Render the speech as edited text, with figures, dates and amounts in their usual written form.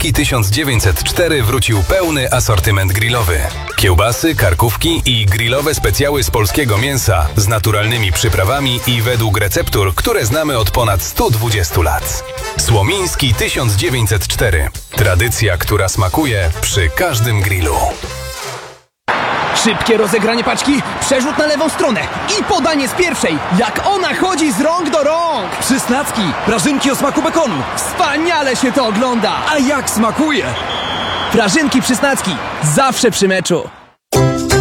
Słomiński 1904 wrócił pełny asortyment grillowy. Kiełbasy, karkówki i grillowe specjały z polskiego mięsa z naturalnymi przyprawami i według receptur, które znamy od ponad 120 lat. Słomiński 1904. Tradycja, która smakuje przy każdym grillu. Szybkie rozegranie paczki, przerzut na lewą stronę i podanie z pierwszej, jak ona chodzi z rąk do rąk. Przysnacki, prażynki o smaku bekonu. Wspaniale się to ogląda. A jak smakuje! Prażynki Przysnacki, zawsze przy meczu.